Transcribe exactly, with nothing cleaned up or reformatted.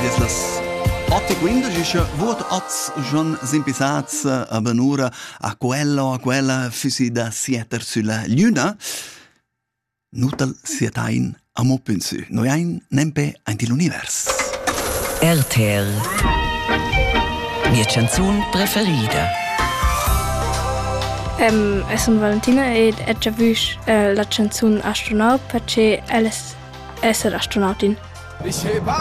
Des las otto e quindici, vot oz gion simpisats a benura a quello, a quella füsi da sieter sulla luna. Nutal sietain a mo pensu. Noi ein nempe anti l'univers. R T L. Mia canzun preferida. Um, e sono Valentina ed ho già visto uh, la canzone Astronaut perché ella è essere astronautin.